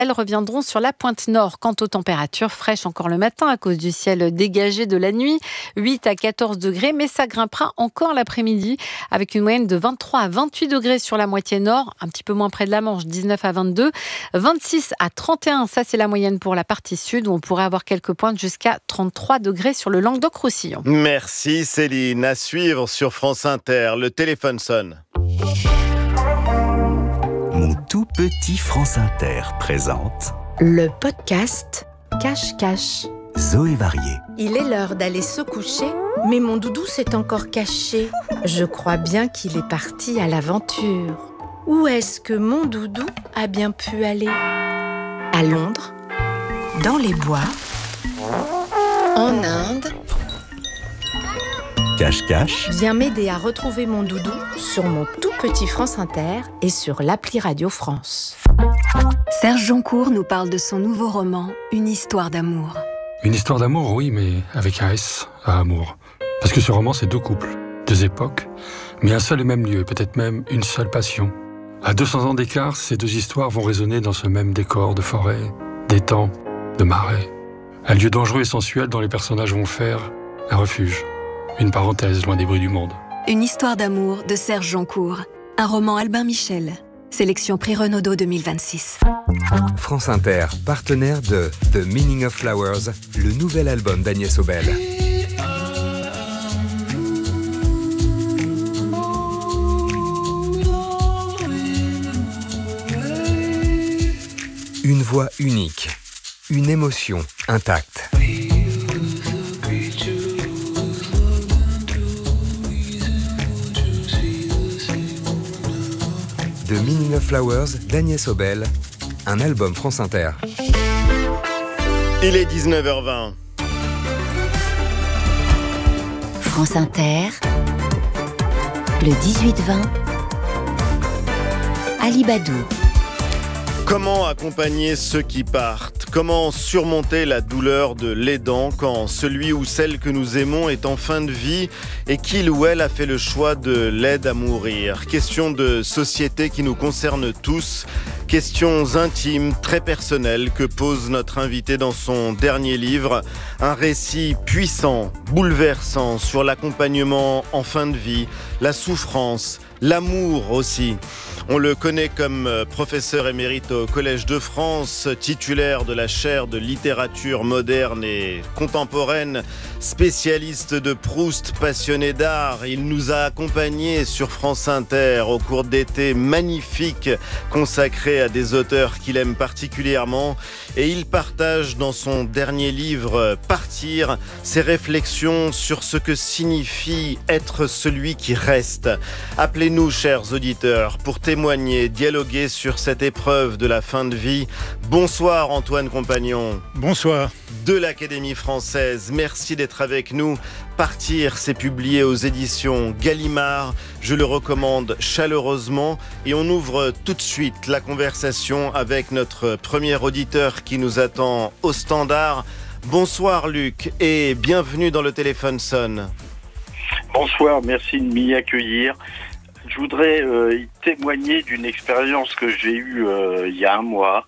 Elles reviendront sur la pointe nord. Quant aux températures, fraîches encore le matin à cause du ciel dégagé de la nuit, 8 à 14 degrés, mais ça grimpera encore l'après-midi avec une moyenne de 23 à 28 degrés sur la moitié nord, un petit peu moins près de la Manche, 19 à 22, 26 à 31, ça c'est la moyenne pour la partie sud où on pourrait avoir quelques pointes jusqu'à 33 degrés sur le Languedoc-Roussillon. Merci Céline. À suivre sur France Inter, le téléphone sonne. Mon tout petit France Inter présente le podcast Cache-Cache. Zoé Varié. Il est l'heure d'aller se coucher, mais mon doudou s'est encore caché. Je crois bien qu'il est parti à l'aventure. Où est-ce que mon doudou a bien pu aller ? À Londres ? Dans les bois ? En Inde ? Cache-Cache. Viens m'aider à retrouver mon doudou sur mon tout petit France Inter et sur l'appli Radio France. Serge Joncour nous parle de son nouveau roman, Une histoire d'amour. Une histoire d'amour, oui, mais avec un S à amour. Parce que ce roman, c'est deux couples, deux époques, mais un seul et même lieu, peut-être même une seule passion. À 200 ans d'écart, ces deux histoires vont résonner dans ce même décor de forêt, d'étang, de marais. Un lieu dangereux et sensuel dont les personnages vont faire un refuge, une parenthèse loin des bruits du monde. Une histoire d'amour de Serge Joncour, un roman Albin Michel, sélection Prix Renaudot 2026. France Inter, partenaire de The Meaning of Flowers, le nouvel album d'Agnès Obel. Une voix unique, une émotion intacte. The Meaning of Flowers d'Agnès Obel, un album France Inter. Il est 19h20. France Inter, le 18-20, Ali Badou. Comment accompagner ceux qui partent ? Comment surmonter la douleur de l'aidant quand celui ou celle que nous aimons est en fin de vie et qu'il ou elle a fait le choix de l'aide à mourir ? Question de société qui nous concerne tous, questions intimes, très personnelles que pose notre invité dans son dernier livre. Un récit puissant, bouleversant sur l'accompagnement en fin de vie, la souffrance, l'amour aussi. On le connaît comme professeur émérite au Collège de France, titulaire de la chaire de littérature moderne et contemporaine, spécialiste de Proust, passionné d'art. Il nous a accompagnés sur France Inter au cours d'été magnifiques consacrés à des auteurs qu'il aime particulièrement. Et il partage dans son dernier livre « Partir » ses réflexions sur ce que signifie être celui qui reste. Appelez-nous, chers auditeurs, pour témoigner, dialoguer sur cette épreuve de la fin de vie. Bonsoir Antoine Compagnon. Bonsoir. De l'Académie française, merci d'être avec nous. Partir, c'est publié aux éditions Gallimard. Je le recommande chaleureusement et on ouvre tout de suite la conversation avec notre premier auditeur qui nous attend au standard. Bonsoir Luc et bienvenue dans le téléphone sonne. Bonsoir, merci de m'y accueillir. Je voudrais y témoigner d'une expérience que j'ai eue il y a un mois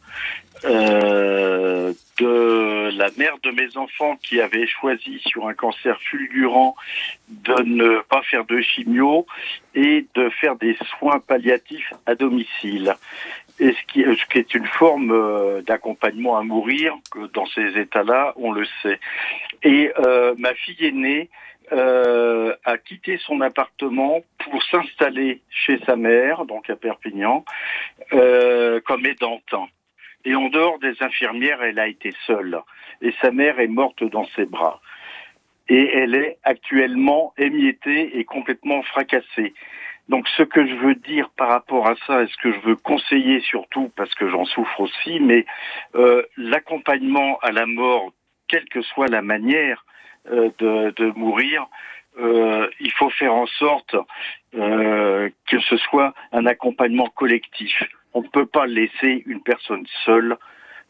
de la mère de mes enfants qui avait choisi sur un cancer fulgurant de ne pas faire de chimio et de faire des soins palliatifs à domicile. Et ce qui est une forme d'accompagnement à mourir, que dans ces états-là, on le sait. Et ma fille aînée a quitté son appartement pour s'installer chez sa mère, donc à Perpignan, comme aidante. Et en dehors des infirmières, elle a été seule. Et sa mère est morte dans ses bras. Et elle est actuellement émiettée et complètement fracassée. Donc ce que je veux dire par rapport à ça, et ce que je veux conseiller surtout, parce que j'en souffre aussi, mais l'accompagnement à la mort, quelle que soit la manière de mourir, il faut faire en sorte que ce soit un accompagnement collectif. On ne peut pas laisser une personne seule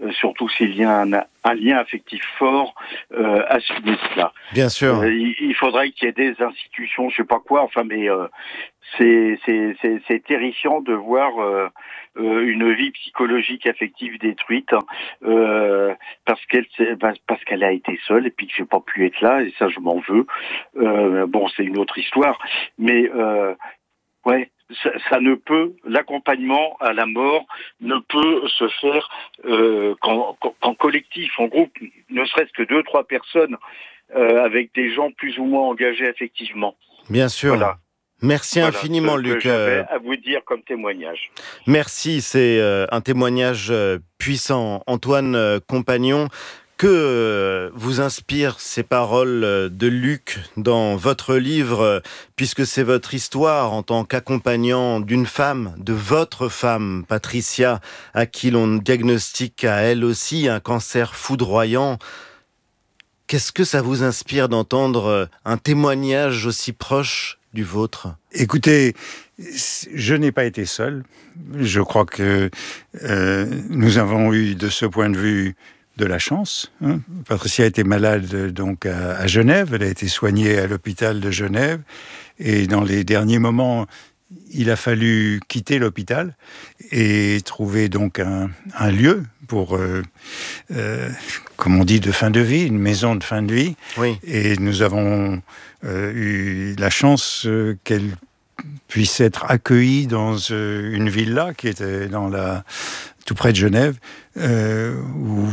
surtout s'il y a un lien affectif fort à ce cela. Bien sûr. Il faudrait qu'il y ait des institutions, je sais pas quoi, enfin, mais c'est terrifiant de voir une vie psychologique affective détruite parce qu'elle a été seule et puis que j'ai pas pu être là, et ça je m'en veux. Bon, c'est une autre histoire, mais ouais. Ça ne peut, l'accompagnement à la mort ne peut se faire qu'en collectif, en groupe, ne serait-ce que 2-3 personnes avec des gens plus ou moins engagés affectivement. Bien sûr. Voilà. Merci infiniment, Luc. Que j'avais à vous dire comme témoignage. Merci, c'est un témoignage puissant. Antoine Compagnon, que vous inspirent ces paroles de Luc dans votre livre, puisque c'est votre histoire en tant qu'accompagnant d'une femme, de votre femme, Patricia, à qui l'on diagnostique à elle aussi un cancer foudroyant. Qu'est-ce que ça vous inspire d'entendre un témoignage aussi proche du vôtre ? Écoutez, je n'ai pas été seul. Je crois que nous avons eu de ce point de vue de la chance. Patricia était malade donc à Genève, elle a été soignée à l'hôpital de Genève, et dans les derniers moments, il a fallu quitter l'hôpital et trouver donc un lieu pour, comme on dit, de fin de vie, une maison de fin de vie. Oui. Et nous avons eu la chance qu'elle puisse être accueillie dans une villa qui était tout près de Genève, où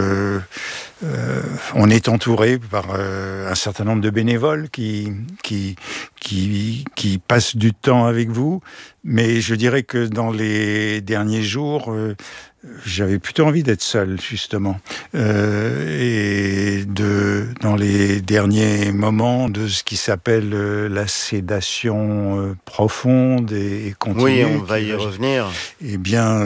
on est entouré par un certain nombre de bénévoles qui passent du temps avec vous. Mais je dirais que dans les derniers jours, j'avais plutôt envie d'être seul, justement. Et dans les derniers moments de ce qui s'appelle la sédation profonde et continue. Oui, on va y revenir. Eh bien,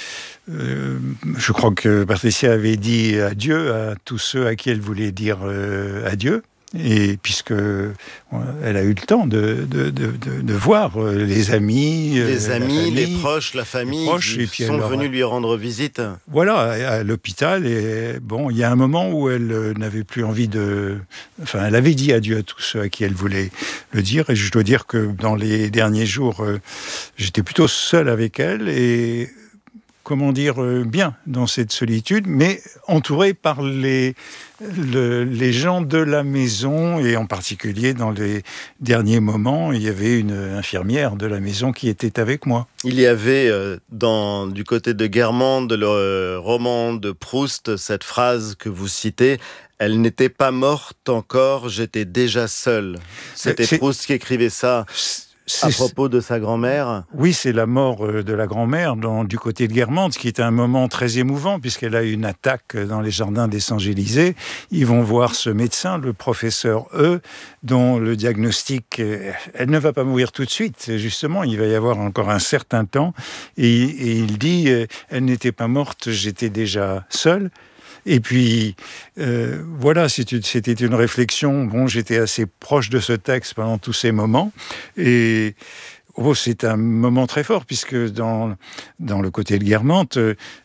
je crois que Patricia avait dit adieu à tous ceux à qui elle voulait dire adieu. Et puisque elle a eu le temps de voir les amis, les proches, la famille, qui sont venus lui rendre visite. Voilà, à l'hôpital. Et bon, il y a un moment où elle n'avait plus envie Enfin, elle avait dit adieu à tous ceux à qui elle voulait le dire. Et je dois dire que dans les derniers jours, j'étais plutôt seul avec elle et comment dire, bien dans cette solitude, mais entouré par les gens de la maison, et en particulier dans les derniers moments, il y avait une infirmière de la maison qui était avec moi. Il y avait du côté de Guermantes, le roman de Proust, cette phrase que vous citez: « Elle n'était pas morte encore, j'étais déjà seul ». C'était Proust qui écrivait ça. À propos de sa grand-mère. Oui, c'est la mort de la grand-mère du côté de Guermantes, qui est un moment très émouvant, puisqu'elle a eu une attaque dans les jardins des Champs-Élysées. Ils vont voir ce médecin, le professeur E, dont le diagnostic, elle ne va pas mourir tout de suite, justement, il va y avoir encore un certain temps. Et il dit, elle n'était pas morte, j'étais déjà seul. Et puis, voilà, c'était une réflexion. Bon, j'étais assez proche de ce texte pendant tous ces moments. Et c'est un moment très fort, puisque dans le côté de Guermantes,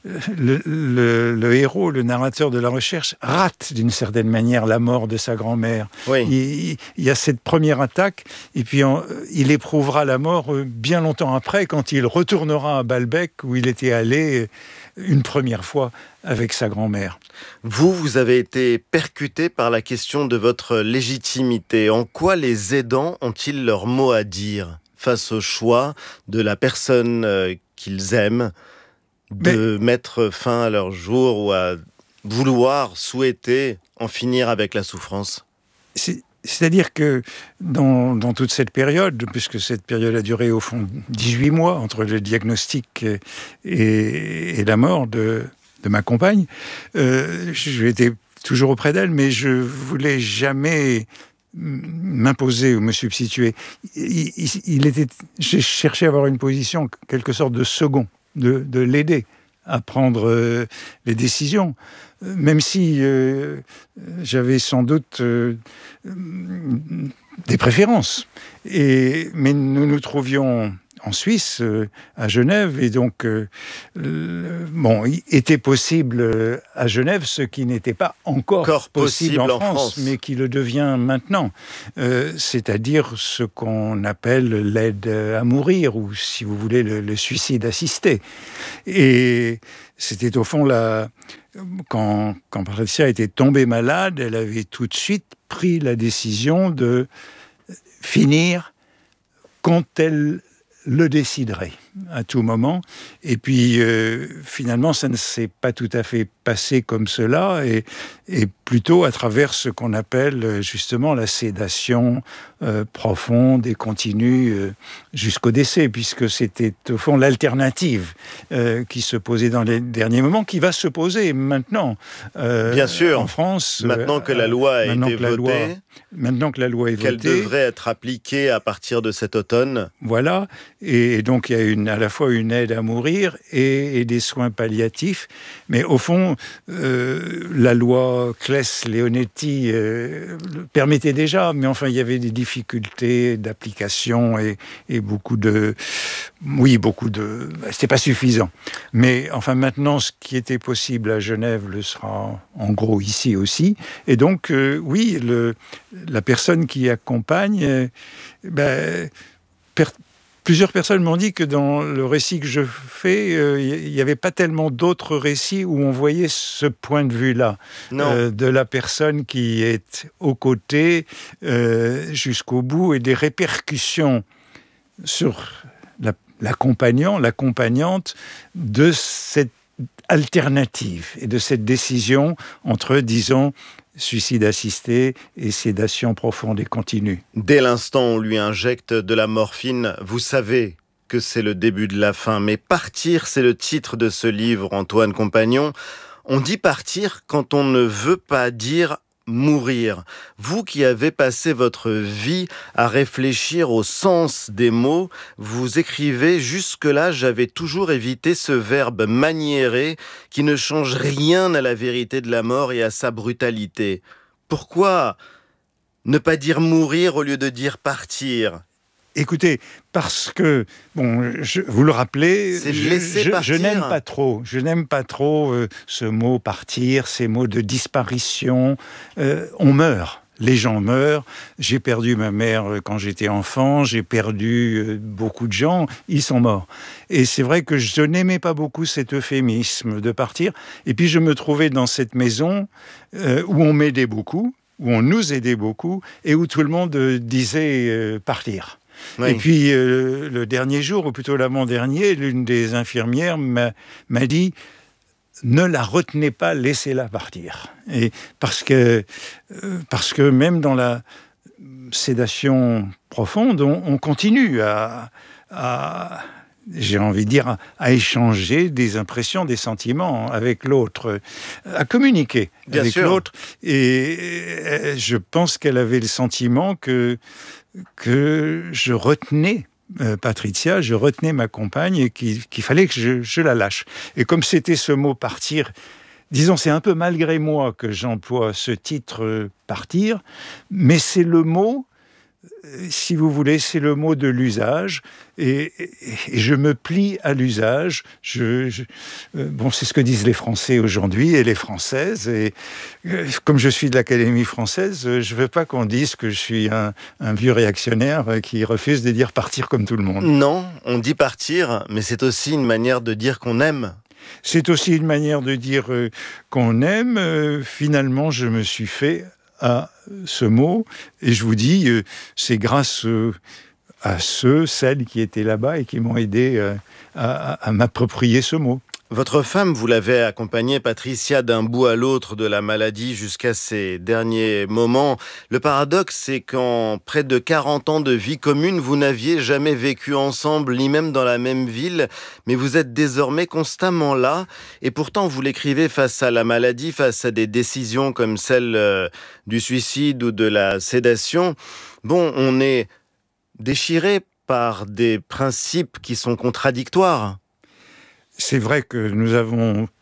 le héros, le narrateur de la recherche, rate d'une certaine manière la mort de sa grand-mère. Oui. Il y a cette première attaque, et puis il éprouvera la mort bien longtemps après, quand il retournera à Balbec, où il était allé une première fois avec sa grand-mère. Vous avez été percuté par la question de votre légitimité. En quoi les aidants ont-ils leur mot à dire face au choix de la personne qu'ils aiment de mettre fin à leur jour, ou à souhaiter en finir avec la souffrance ? C'est-à-dire que dans toute cette période, puisque cette période a duré au fond 18 mois entre le diagnostic et la mort de ma compagne, j'étais toujours auprès d'elle, mais je voulais jamais m'imposer ou me substituer. J'ai cherché à avoir une position, quelque sorte de second, de l'aider à prendre les décisions, même si j'avais sans doute des préférences. Mais nous nous trouvions en Suisse, à Genève, et donc il était possible à Genève ce qui n'était pas encore possible en France, mais qui le devient maintenant, c'est-à-dire ce qu'on appelle l'aide à mourir, ou si vous voulez le suicide assisté. Et c'était au fond quand Patricia était tombée malade, elle avait tout de suite pris la décision de finir quand elle le déciderait, à tout moment. Et puis, finalement, ça ne s'est pas tout à fait passé comme cela, et plutôt à travers ce qu'on appelle justement la sédation profonde et continue jusqu'au décès, puisque c'était au fond l'alternative qui se posait dans les derniers moments, qui va se poser maintenant. Bien sûr. En France. Maintenant que la loi a été votée. Maintenant que la loi est votée. Qu'elle devrait être appliquée à partir de cet automne. Voilà. Et donc, il y a à la fois une aide à mourir et des soins palliatifs. Mais au fond, la loi Claes-Leonetti permettait déjà, mais enfin, il y avait des difficultés d'application et beaucoup de... C'était pas suffisant. Mais enfin, maintenant, ce qui était possible à Genève le sera en gros ici aussi. Et donc, la personne qui accompagne... Plusieurs personnes m'ont dit que dans le récit que je fais, il n'y avait pas tellement d'autres récits où on voyait ce point de vue-là, de la personne qui est aux côtés jusqu'au bout, et des répercussions sur l'accompagnante de cette alternative et de cette décision entre, disons, suicide assisté et sédation profonde et continue. Dès l'instant où on lui injecte de la morphine, vous savez que c'est le début de la fin. Mais partir, c'est le titre de ce livre, Antoine Compagnon. On dit partir quand on ne veut pas dire mourir. Vous qui avez passé votre vie à réfléchir au sens des mots, vous écrivez « Jusque-là, j'avais toujours évité ce verbe maniéré qui ne change rien à la vérité de la mort et à sa brutalité. » Pourquoi ne pas dire mourir au lieu de dire partir ? Écoutez, parce que, vous le rappelez, je n'aime pas trop. Je n'aime pas trop ce mot partir, ces mots de disparition. On meurt. Les gens meurent. J'ai perdu ma mère quand j'étais enfant. J'ai perdu beaucoup de gens. Ils sont morts. Et c'est vrai que je n'aimais pas beaucoup cet euphémisme de partir. Et puis je me trouvais dans cette maison où on m'aidait beaucoup, où on nous aidait beaucoup, et où tout le monde disait partir. Oui. Et puis, le dernier jour, ou plutôt l'avant-dernier, l'une des infirmières m'a dit « Ne la retenez pas, laissez-la partir ». Et parce que même dans la sédation profonde, on continue j'ai envie de dire, à échanger des impressions, des sentiments avec l'autre, à communiquer avec l'autre. Et je pense qu'elle avait le sentiment que je retenais Patricia, je retenais ma compagne, et qu'il fallait que je la lâche. Et comme c'était ce mot « partir », disons, c'est un peu malgré moi que j'emploie ce titre « partir », mais c'est le mot, si vous voulez, c'est le mot de l'usage, et je me plie à l'usage. C'est ce que disent les Français aujourd'hui et les Françaises, et comme je suis de l'Académie française, je ne veux pas qu'on dise que je suis un vieux réactionnaire qui refuse de dire partir comme tout le monde. Non, on dit partir, mais c'est aussi une manière de dire qu'on aime. C'est aussi une manière de dire qu'on aime. Finalement, je me suis fait à ce mot, et je vous dis, c'est grâce à celles qui étaient là-bas et qui m'ont aidé à m'approprier ce mot. Votre femme, vous l'avez accompagnée, Patricia, d'un bout à l'autre de la maladie jusqu'à ses derniers moments. Le paradoxe, c'est qu'en près de 40 ans de vie commune, vous n'aviez jamais vécu ensemble, ni même dans la même ville, mais vous êtes désormais constamment là. Et pourtant, vous l'écrivez face à la maladie, face à des décisions comme celle du suicide ou de la sédation. On est déchiré par des principes qui sont contradictoires. C'est vrai que nous avons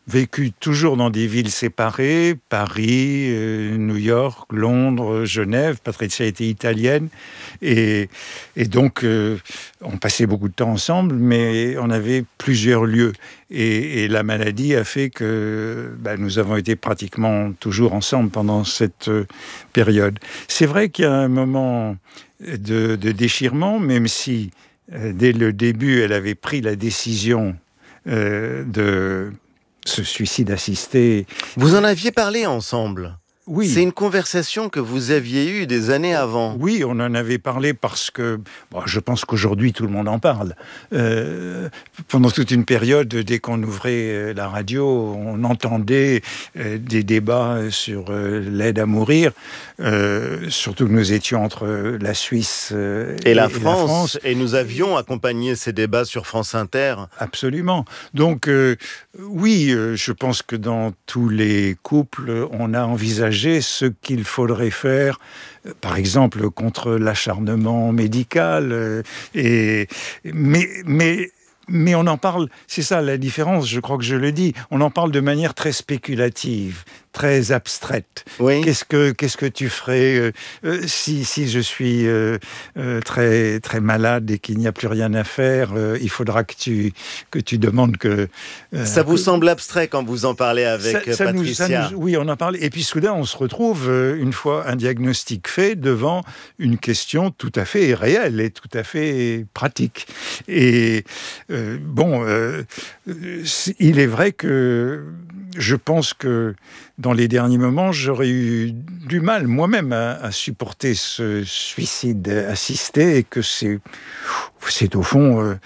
vécu toujours dans des villes séparées, Paris, New York, Londres, Genève. Patricia était italienne. Et donc, on passait beaucoup de temps ensemble, mais on avait plusieurs lieux. Et la maladie a fait que nous avons été pratiquement toujours ensemble pendant cette période. C'est vrai qu'il y a un moment de déchirement, même si dès le début, elle avait pris la décision de ce suicide assisté. Vous en aviez parlé ensemble ? Oui. C'est une conversation que vous aviez eue des années avant. Oui, on en avait parlé parce que je pense qu'aujourd'hui tout le monde en parle. Pendant toute une période, dès qu'on ouvrait la radio, on entendait des débats sur l'aide à mourir. Surtout que nous étions entre la Suisse et la France. Et nous avions accompagné ces débats sur France Inter. Absolument. Donc oui, je pense que dans tous les couples, on a envisagé ce qu'il faudrait faire, par exemple, contre l'acharnement médical. Mais on en parle, c'est ça la différence, je crois que je le dis, on en parle de manière très spéculative, très abstraite. Oui. Qu'est-ce que tu ferais si je suis très, très malade et qu'il n'y a plus rien à faire, il faudra que tu demandes que... ça vous semble abstrait quand vous en parlez avec Patricia ? Oui, on en parle. Et puis soudain, on se retrouve, une fois un diagnostic fait, devant une question tout à fait réelle et tout à fait pratique. Et il est vrai que je pense que dans les derniers moments, j'aurais eu du mal moi-même à supporter ce suicide assisté et que c'est au fond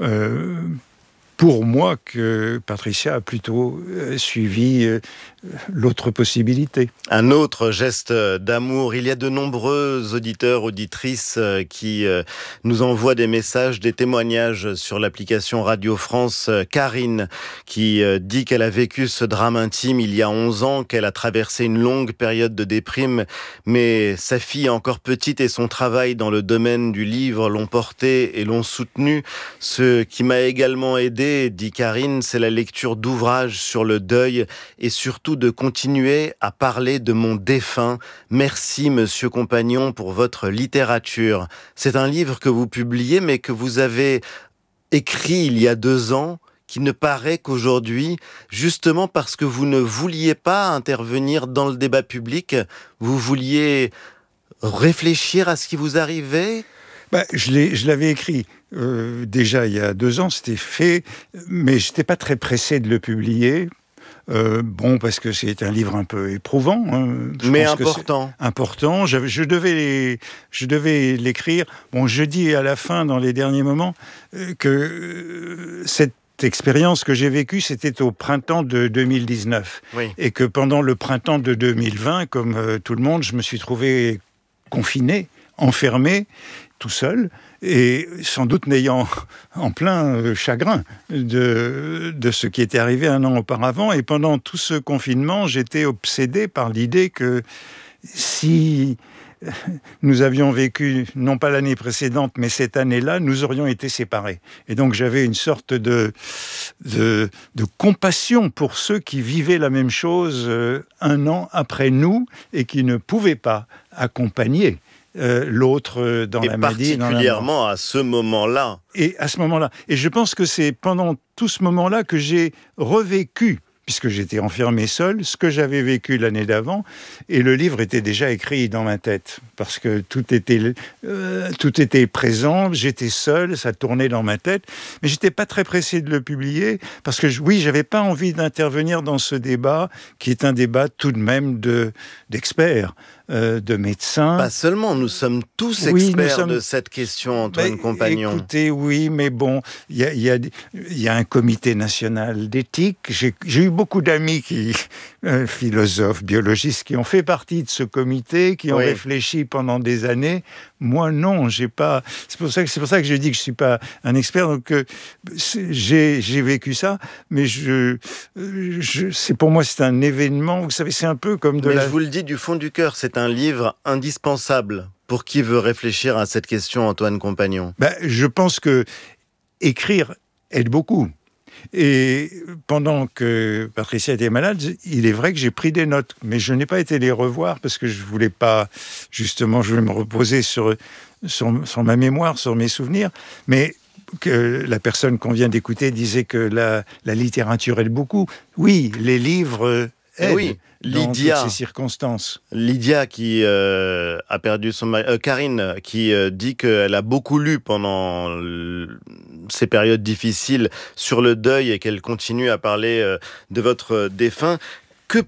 pour moi que Patricia a plutôt suivi l'autre possibilité. Un autre geste d'amour. Il y a de nombreux auditeurs, auditrices qui nous envoient des messages, des témoignages sur l'application Radio France. Karine qui dit qu'elle a vécu ce drame intime il y a 11 ans, qu'elle a traversé une longue période de déprime, mais sa fille encore petite et son travail dans le domaine du livre l'ont portée et l'ont soutenue. Ce qui m'a également aidé, dit Karine, c'est la lecture d'ouvrages sur le deuil et surtout de continuer à parler de mon défunt. Merci, Monsieur Compagnon, pour votre littérature. C'est un livre que vous publiez, mais que vous avez écrit il y a 2 ans, qui ne paraît qu'aujourd'hui, justement parce que vous ne vouliez pas intervenir dans le débat public, vous vouliez réfléchir à ce qui vous arrivait ? Je l'avais écrit déjà il y a 2 ans, c'était fait, mais je n'étais pas très pressé de le publier. Parce que c'est un livre un peu éprouvant. Mais important. Important. Je devais l'écrire. Je dis à la fin, dans les derniers moments, que cette expérience que j'ai vécue, c'était au printemps de 2019. Oui. Et que pendant le printemps de 2020, comme tout le monde, je me suis trouvé confiné, enfermé, tout seul, et sans doute n'ayant en plein chagrin de ce qui était arrivé 1 an auparavant. Et pendant tout ce confinement, j'étais obsédé par l'idée que si nous avions vécu, non pas l'année précédente, mais cette année-là, nous aurions été séparés. Et donc j'avais une sorte de compassion pour ceux qui vivaient la même chose 1 an après nous et qui ne pouvaient pas accompagner l'autre dans la maladie. Et particulièrement à ce moment-là. Et à ce moment-là. Et je pense que c'est pendant tout ce moment-là que j'ai revécu, puisque j'étais enfermé seul, ce que j'avais vécu l'année d'avant, et le livre était déjà écrit dans ma tête, parce que tout était présent, j'étais seul, ça tournait dans ma tête, mais j'étais pas très pressé de le publier, parce que j'avais pas envie d'intervenir dans ce débat, qui est un débat tout de même d'experts. De médecins. Pas seulement, nous sommes tous experts de cette question, Antoine Compagnon. Écoutez, oui, mais bon, il y a un comité national d'éthique. J'ai eu beaucoup d'amis philosophes, biologistes, qui ont fait partie de ce comité, qui ont réfléchi pendant des années. Moi, non, j'ai pas. C'est pour ça que je dis que je suis pas un expert. Donc, j'ai vécu ça, mais c'est pour moi, c'est un événement. Vous savez, c'est un peu comme je vous le dis du fond du cœur, c'est un livre indispensable pour qui veut réfléchir à cette question, Antoine Compagnon. Je pense que écrire aide beaucoup. Et pendant que Patricia était malade, il est vrai que j'ai pris des notes, mais je n'ai pas été les revoir parce que je voulais pas, justement, je voulais me reposer sur ma mémoire, sur mes souvenirs. Mais que la personne qu'on vient d'écouter disait que la littérature aide beaucoup. Oui, les livres aident. Oui. Lydia, dans toutes ces circonstances. Lydia qui a perdu son mari, Karine qui dit qu'elle a beaucoup lu pendant ces périodes difficiles sur le deuil et qu'elle continue à parler de votre défunt.